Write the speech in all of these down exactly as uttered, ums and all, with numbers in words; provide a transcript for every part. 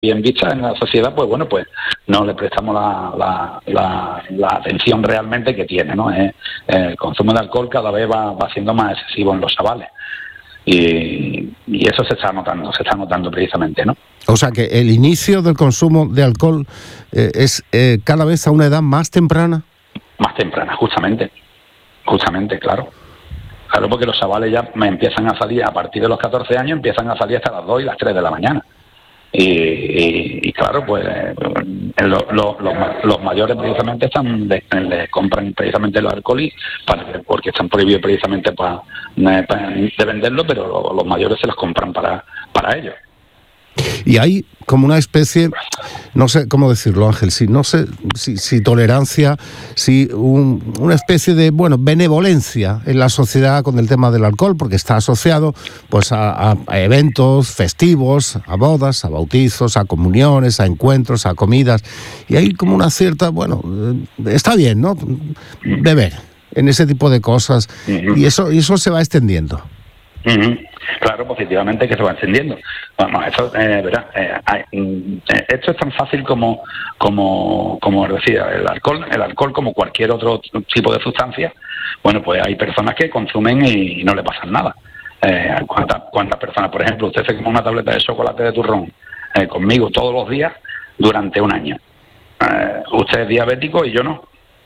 bien vista en la sociedad, pues bueno, pues no le prestamos la, la, la, la atención realmente que tiene, ¿no? Eh, el consumo de alcohol cada vez va, va siendo más excesivo en los chavales. Y, y eso se está notando, se está notando precisamente, ¿no? O sea que el inicio del consumo de alcohol eh, es eh, cada vez a una edad más temprana. Más temprana, justamente. Justamente, claro. Claro, porque los chavales ya me empiezan a salir, a partir de los catorce años, empiezan a salir hasta las dos y las tres de la mañana. Y, y, y claro, pues eh, lo, lo, los, los mayores precisamente están le, le compran precisamente el alcohol y para, porque están prohibidos precisamente para, para de venderlo, pero los, los mayores se los compran para, para ellos. Y hay como una especie, no sé cómo decirlo, Ángel, si no sé si, si tolerancia, si un, una especie de, bueno, benevolencia en la sociedad con el tema del alcohol, porque está asociado pues a, a, a eventos festivos, a bodas, a bautizos, a comuniones, a encuentros, a comidas, y hay como una cierta, bueno, está bien, ¿no? Beber en ese tipo de cosas, uh-huh. y eso y eso se va extendiendo. Uh-huh. Claro, positivamente que se va encendiendo. Bueno, eso, eh, verá, eh, hay, eh, esto es tan fácil como, como, como decía, el alcohol, el alcohol como cualquier otro tipo de sustancia. Bueno, pues hay personas que consumen y no le pasan nada. Eh, ¿cuántas, cuántas personas, por ejemplo, usted se come una tableta de chocolate de turrón eh, conmigo todos los días durante un año? Eh, usted es diabético y yo no.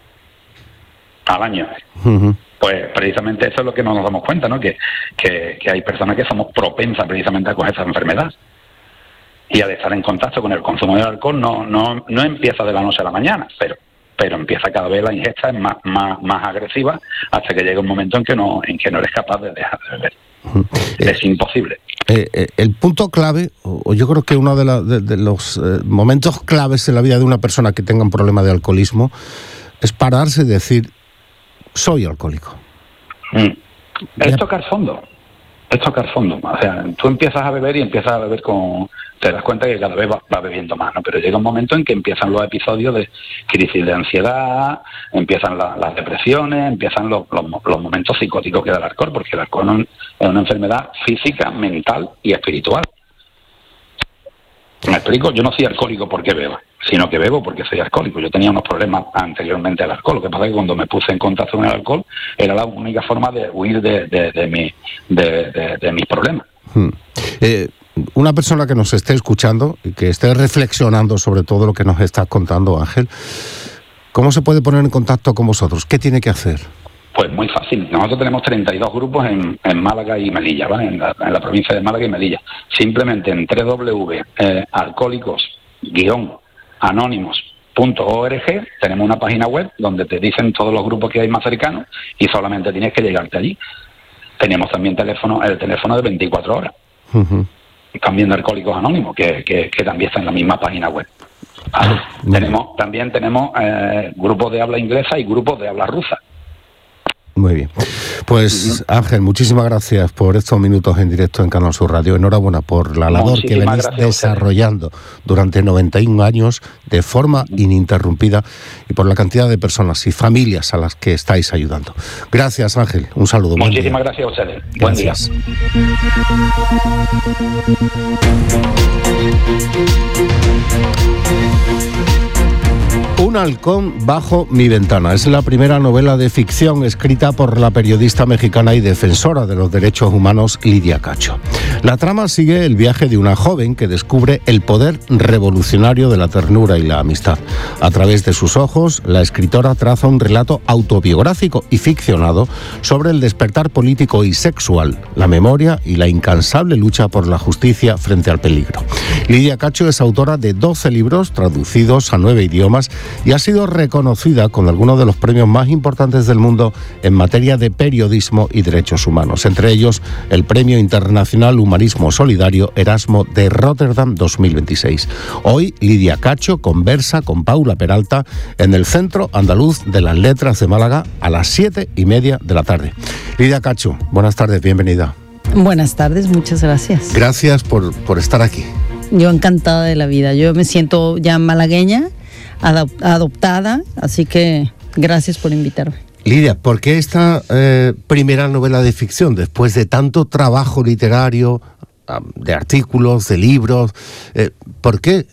Al año. Uh-huh. Pues precisamente eso es lo que no nos damos cuenta, ¿no? Que, que, que hay personas que somos propensas precisamente a coger esa enfermedad. Y al estar en contacto con el consumo del alcohol no no no empieza de la noche a la mañana, pero pero empieza cada vez la ingesta es más más más agresiva hasta que llega un momento en que no en que no eres capaz de dejar de beber. Uh-huh. Es eh, imposible. Eh, eh, el punto clave, o yo creo que uno de, la, de, de los eh, momentos claves en la vida de una persona que tenga un problema de alcoholismo es pararse y decir: soy alcohólico. Mm. Es tocar fondo. Es tocar fondo. O sea, tú empiezas a beber y empiezas a beber con... Te das cuenta que cada vez va, va bebiendo más, ¿no? Pero llega un momento en que empiezan los episodios de crisis de ansiedad, empiezan la, las depresiones, empiezan los, los, los momentos psicóticos que da el alcohol, porque el alcohol es una enfermedad física, mental y espiritual. ¿Me explico? Yo no soy alcohólico porque bebo, sino que bebo porque soy alcohólico. Yo tenía unos problemas anteriormente al alcohol. Lo que pasa es que cuando me puse en contacto con el alcohol era la única forma de huir de, de, de, mi, de, de, de mis problemas. Hmm. Eh, una persona que nos esté escuchando y que esté reflexionando sobre todo lo que nos estás contando, Ángel, ¿cómo se puede poner en contacto con vosotros? ¿Qué tiene que hacer? Pues muy fácil. Nosotros tenemos treinta y dos grupos en, en Málaga y Melilla, ¿vale? En la, en la provincia de Málaga y Melilla. Simplemente en doble u doble u doble u punto eh, alcohólicos guión anónimos punto org tenemos una página web donde te dicen todos los grupos que hay más cercanos y solamente tienes que llegarte allí. Tenemos también teléfono, el teléfono de veinticuatro horas. Uh-huh. También de Alcohólicos Anónimos, que, que, que también está en la misma página web. ¿Vale? Uh-huh. Tenemos, también tenemos eh, grupos de habla inglesa y grupos de habla rusa. Muy bien. Pues Ángel, muchísimas gracias por estos minutos en directo en Canal Sur Radio. Enhorabuena por la labor que venís desarrollando durante noventa y un años de forma ininterrumpida y por la cantidad de personas y familias a las que estáis ayudando. Gracias, Ángel. Un saludo. Muchísimas gracias a ustedes. Buen día. Un halcón bajo mi ventana. Es la primera novela de ficción escrita por la periodista mexicana y defensora de los derechos humanos Lidia Cacho. La trama sigue el viaje de una joven que descubre el poder revolucionario de la ternura y la amistad. A través de sus ojos, la escritora traza un relato autobiográfico y ficcionado sobre el despertar político y sexual, la memoria y la incansable lucha por la justicia frente al peligro. Lidia Cacho es autora de doce libros traducidos a nueve idiomas y ha sido reconocida con algunos de los premios más importantes del mundo en materia de periodismo y derechos humanos, entre ellos el Premio Internacional Humanismo Solidario Erasmo de Rotterdam dos mil veintiséis. Hoy Lidia Cacho conversa con Paula Peralta en el Centro Andaluz de las Letras de Málaga a las siete y media de la tarde. Lidia Cacho, buenas tardes, bienvenida. Buenas tardes, muchas gracias. Gracias por, por estar aquí. Yo encantada de la vida, yo me siento ya malagueña, adoptada, así que gracias por invitarme. Lidia, ¿por qué esta eh, primera novela de ficción? Después de tanto trabajo literario, de artículos, de libros. Eh, ¿Por qué